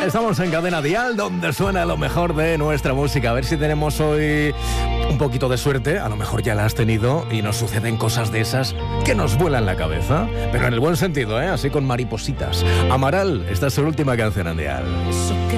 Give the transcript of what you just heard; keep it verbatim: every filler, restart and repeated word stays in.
Estamos en Cadena Dial, donde suena lo mejor de nuestra música. A ver si tenemos hoy un poquito de suerte. A lo mejor ya la has tenido y nos suceden cosas de esas que nos vuelan la cabeza. Pero en el buen sentido, ¿eh? Así con maripositas. Amaral, esta es su última canción en Dial.